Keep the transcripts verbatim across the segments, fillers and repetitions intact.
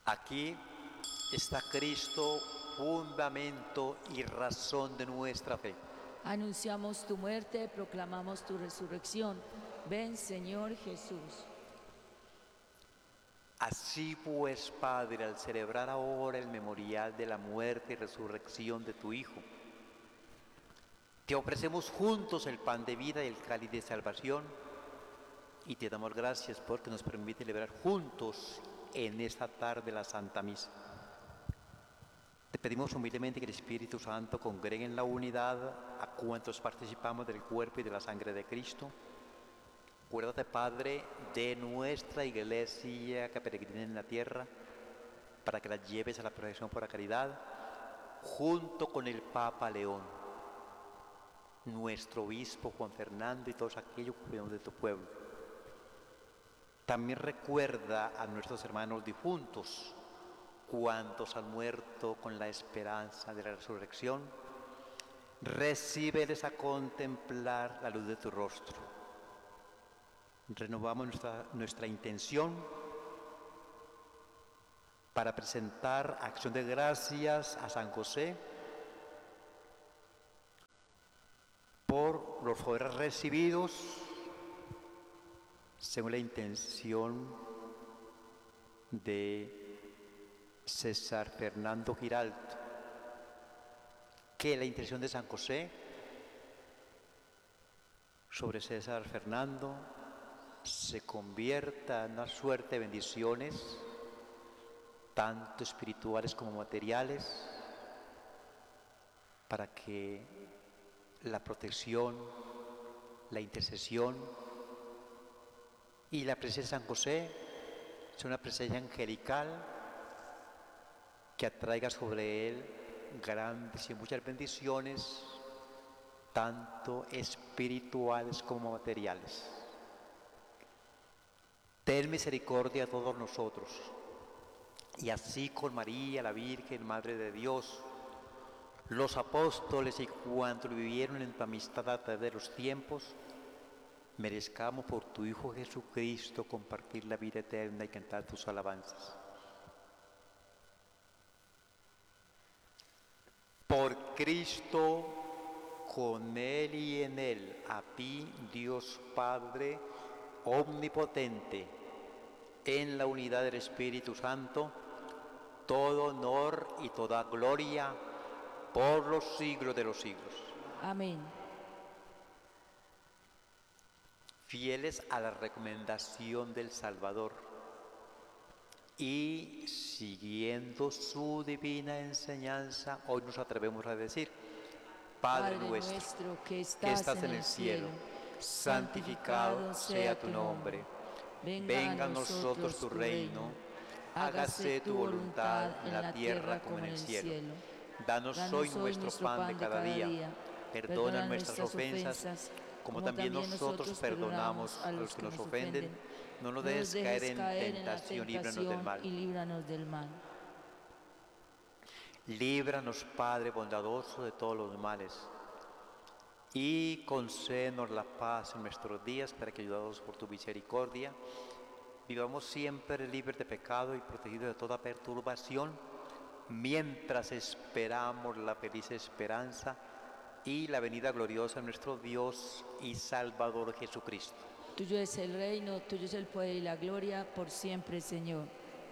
Aquí está Cristo, fundamento y razón de nuestra fe. Anunciamos tu muerte, proclamamos tu resurrección. Ven, Señor Jesús. Así pues, Padre, al celebrar ahora el memorial de la muerte y resurrección de tu Hijo, te ofrecemos juntos el pan de vida y el cáliz de salvación, y te damos gracias porque nos permite celebrar juntos en esta tarde la Santa Misa. Te pedimos humildemente que el Espíritu Santo congregue en la unidad a cuantos participamos del cuerpo y de la sangre de Cristo. Acuérdate, Padre, de nuestra iglesia que peregrina en la tierra, para que la lleves a la perfección por la caridad, junto con el Papa León, nuestro obispo Juan Fernando y todos aquellos que cuidamos de tu pueblo. También recuerda a nuestros hermanos difuntos, cuantos han muerto con la esperanza de la resurrección. Recíbeles a contemplar la luz de tu rostro. Renovamos nuestra, nuestra intención para presentar acción de gracias a San José por los favores recibidos según la intención de César Fernando Giralt. Que la intención de San José sobre César Fernando se convierta en una suerte de bendiciones, tanto espirituales como materiales, para que la protección, la intercesión y la presencia de San José sea una presencia angelical que atraiga sobre él grandes y muchas bendiciones, tanto espirituales como materiales. Ten misericordia a todos nosotros, y así con María, la Virgen, Madre de Dios, los apóstoles y cuantos vivieron en tu amistad a través de los tiempos, merezcamos por tu Hijo Jesucristo compartir la vida eterna y cantar tus alabanzas. Por Cristo, con Él y en Él, a ti, Dios Padre omnipotente, en la unidad del Espíritu Santo, todo honor y toda gloria por los siglos de los siglos. Amén. Fieles a la recomendación del Salvador y siguiendo su divina enseñanza, hoy nos atrevemos a decir: Padre, Padre nuestro, nuestro que estás, que estás en, en el cielo, cielo santificado sea tu nombre. Venga a nosotros tu reino, hágase tu voluntad en la tierra como en el cielo. Danos hoy nuestro pan de cada día, perdona nuestras ofensas, como también nosotros perdonamos a los que nos ofenden. No nos dejes caer en tentación, líbranos del mal. Y líbranos del mal. Líbranos, Padre bondadoso, de todos los males, y concédenos la paz en nuestros días, para que, ayudados por tu misericordia, vivamos siempre libres de pecado y protegidos de toda perturbación, mientras esperamos la feliz esperanza y la venida gloriosa de nuestro Dios y Salvador Jesucristo. Tuyo es el reino, tuyo es el poder y la gloria, por siempre, Señor.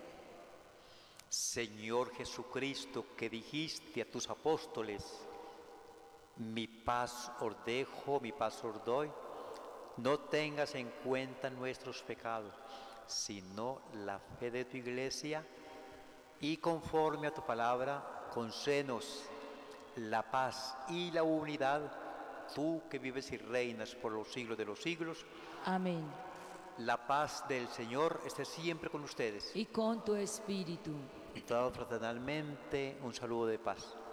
Señor Jesucristo, que dijiste a tus apóstoles: mi paz os dejo, mi paz os doy, no tengas en cuenta nuestros pecados, sino la fe de tu iglesia, y conforme a tu palabra, concédenos la paz y la unidad, tú que vives y reinas por los siglos de los siglos. Amén. La paz del Señor esté siempre con ustedes. Y con tu espíritu. Y todos fraternalmente un saludo de paz.